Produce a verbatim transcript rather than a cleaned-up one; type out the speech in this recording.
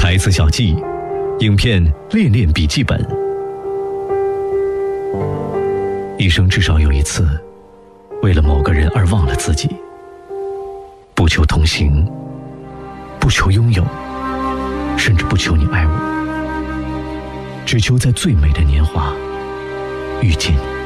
台词小记，影片恋恋笔记本。一生至少有一次，为了某个人而忘了自己，不求同行，不求拥有，甚至不求你爱我，只求在最美的年华遇见你。